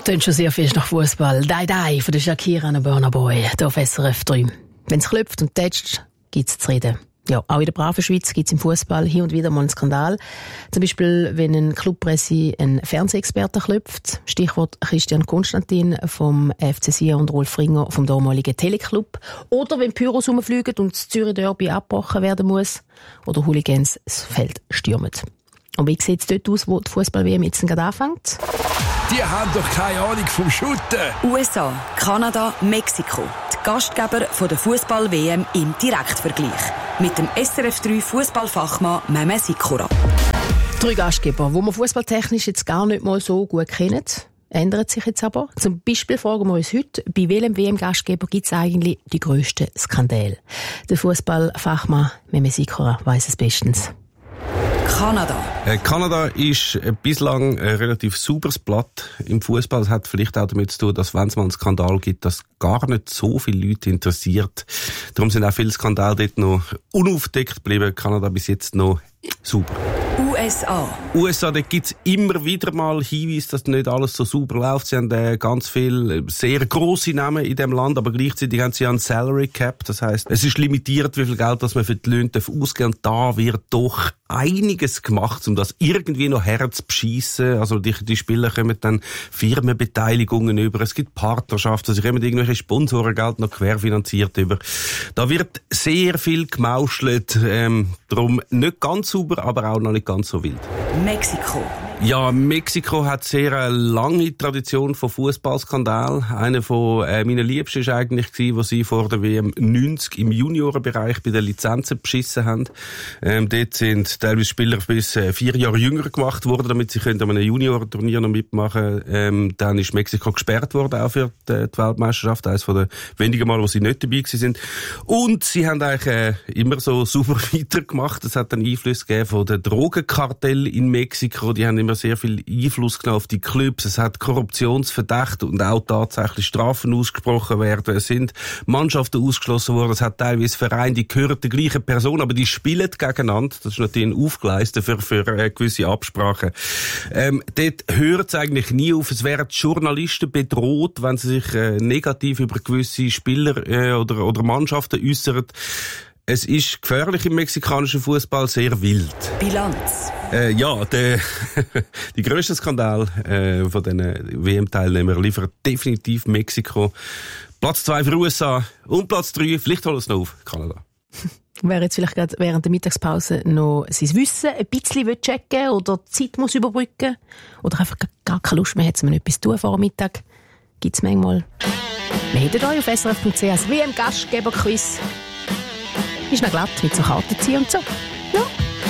Tönt schon sehr viel nach Fußball. Die von der Shakira und Burna Boy, hier auf SRF 3. Wenn es klopft und tätscht, gibt es zu reden. Ja, auch in der braven Schweiz gibt es im Fußball hier und wieder mal einen Skandal. Zum Beispiel, wenn ein Clubpresse einen Fernsehexperten klopft. Stichwort Christian Konstantin vom FC Sion und Rolf Ringer vom damaligen Teleclub. Oder wenn Pyros rumfliegen und das Zürich Derby abgebrochen werden muss. Oder Hooligans das Feld stürmen. Und wie sieht es dort aus, wo die Fußball-WM jetzt gerade anfängt? Die haben doch keine Ahnung vom Schutten. USA, Kanada, Mexiko. Die Gastgeber von der Fußball-WM im Direktvergleich. Mit dem SRF 3 Fußballfachmann Mehmet Sikora. 3 Gastgeber, die wir fußballtechnisch jetzt gar nicht mal so gut kennen, ändert sich jetzt aber. Zum Beispiel fragen wir uns heute, bei welchem WM-Gastgeber gibt es eigentlich die grössten Skandale? Der Fußballfachmann Mehmet Sikora weiss es bestens. Kanada. Kanada ist bislang ein relativ sauberes Blatt im Fußball. Das hat vielleicht auch damit zu tun, dass wenn es mal einen Skandal gibt, das gar nicht so viele Leute interessiert. Darum sind auch viele Skandale dort noch unaufdeckt geblieben. Kanada bis jetzt noch sauber. USA, da gibt's immer wieder mal Hinweise, dass nicht alles so sauber läuft. Sie haben ganz viele sehr grosse Namen in dem Land, aber gleichzeitig haben sie ja einen Salary Cap. Das heisst, es ist limitiert, wie viel Geld das man für die Löhne ausgeben darf. Und da wird doch einiges gemacht, um das irgendwie noch herzubeschiessen. Also die Spieler kommen dann Firmenbeteiligungen über. Es gibt Partnerschaften, sie kommen irgendwelche Sponsorengeld noch querfinanziert über. Da wird sehr viel gemauschelt. Darum nicht ganz sauber, aber auch noch nicht ganz so wild. Mexiko. Ja, Mexiko hat sehr eine lange Tradition von Fußballskandal. Einer von meinen Liebsten war eigentlich wo sie vor der WM 90 im Juniorenbereich bei den Lizenzen beschissen haben. Dort sind teilweise Spieler bis 4 Jahre jünger gemacht worden, damit sie an einem Juniorenturnier noch mitmachen können. Dann ist Mexiko gesperrt worden, auch für die Weltmeisterschaft. Eines von den wenigen Mal, wo sie nicht dabei sind. Und sie haben eigentlich immer so super weitergemacht. Es hat dann Einfluss gegeben von den Drogenkartell in Mexiko. Die haben immer sehr viel Einfluss genommen auf die Clubs. Es hat Korruptionsverdacht und auch tatsächlich Strafen ausgesprochen werden. Es sind Mannschaften ausgeschlossen worden. Es hat teilweise Vereine, die gehören der gleichen Person, aber die spielen gegeneinander. Das ist natürlich ein Aufgleisten für gewisse Absprachen. Dort hört es eigentlich nie auf. Es werden Journalisten bedroht, wenn sie sich negativ über gewisse Spieler oder Mannschaften äußern. Es ist gefährlich im mexikanischen Fußball, sehr wild. Bilanz. Die grösste Skandal von diesen WM-Teilnehmern liefert definitiv Mexiko. Platz 2 für USA und Platz 3, vielleicht holen es noch auf, Kanada. Wer jetzt vielleicht gerade während der Mittagspause noch sein Wissen ein bisschen checken oder die Zeit muss überbrücken oder einfach gar keine Lust mehr hat, man etwas tun vor dem Mittag, gibt es manchmal. Meldet euch auf srf.ch WM-Gastgeber-Quiz. Ist noch glatt mit so Karten ziehen und so.